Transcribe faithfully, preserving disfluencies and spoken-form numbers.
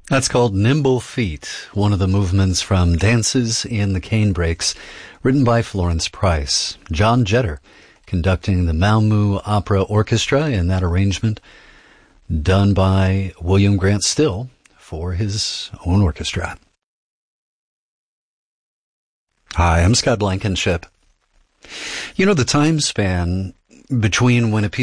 That's called Nimble Feet, one of the movements from Dances in the Canebrakes, written by Florence Price. John Jetter conducting the Malmö Opera Orchestra in that arrangement, done by William Grant Still for his own orchestra. Hi, I'm Scott Blankenship. You know, the time span between when a piece